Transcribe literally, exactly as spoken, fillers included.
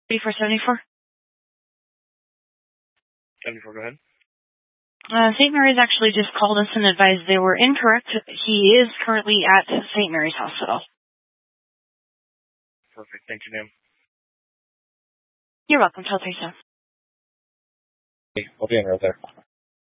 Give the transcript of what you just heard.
eighty-four seventy-four. seventy-four, go ahead. Uh, Saint Mary's actually just called us and advised they were incorrect. He is currently at Saint Mary's Hospital. Perfect. Thank you, ma'am. You're welcome. Tell Teresa. Hey, I'll be in right there.